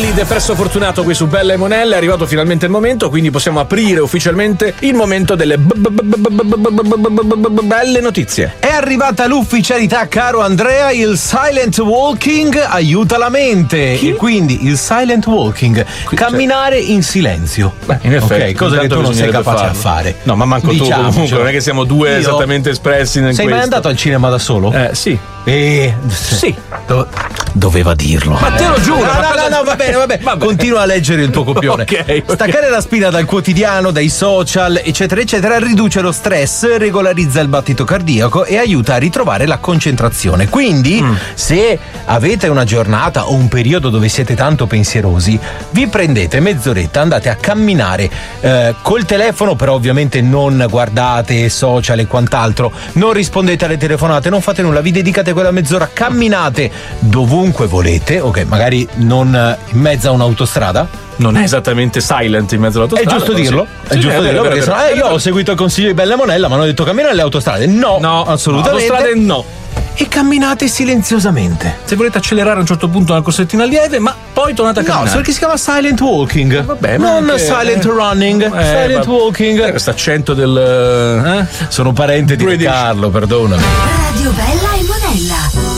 di Depresso Fortunato qui su Bella e Monella. È arrivato finalmente il momento, quindi possiamo aprire ufficialmente il momento delle belle notizie. È arrivata l'ufficialità, caro Andrea, il silent walking aiuta la mente. E quindi il silent walking, camminare in silenzio. Beh, in effetti, ok, cosa che tu non sei capace a fare. No, ma manco tu comunque, non è che siamo due esattamente espressi nel Sei mai andato al cinema da solo? Sì. Sì. Doveva dirlo. Ma te lo giuro. No, va bene. Continua a leggere il tuo copione. Ok. Staccare la spina dal quotidiano, dai social, eccetera, eccetera, riduce lo stress, regolarizza il battito cardiaco e aiuta a ritrovare la concentrazione. Quindi, se avete una giornata o un periodo dove siete tanto pensierosi, vi prendete mezz'oretta, andate a camminare col telefono, però ovviamente non guardate social e quant'altro, non rispondete alle telefonate, non fate nulla, vi dedicate quella mezz'ora, camminate dovunque volete, ok, magari non in mezzo a un'autostrada. Non è esattamente silent in mezzo all'autostrada. È giusto dirlo, sì. è giusto dirlo, perché sennò io ho seguito il consiglio di Bella Monella, ma hanno detto cammina alle autostrade. No, assolutamente. Autostrade no. E camminate silenziosamente. Se volete accelerare a un certo punto una corsettina lieve, ma poi tornate a camminare. No, perché si chiama silent walking. Vabbè, non silent running, silent walking. Questo accento del Sono parente di Carlo, perdonami. Radio Bella e Monella.